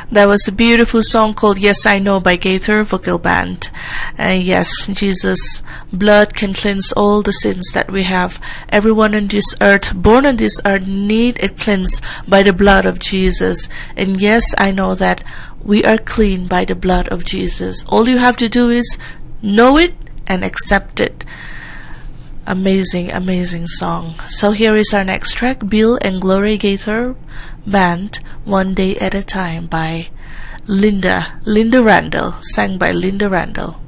That was a beautiful song called Yes I Know by Gaither Vocal Band. Yes, Jesus' blood can cleanse all the sins that we have. Everyone on this earth, born on this earth, need a cleanse by the blood of Jesus. And yes, I know that we are clean by the blood of Jesus. All you have to do is know it and accept it. Amazing, amazing song. So here is our next track, Bill and Gloria Gaither Band, One Day at a Time by Linda Randall, sang by Linda Randall.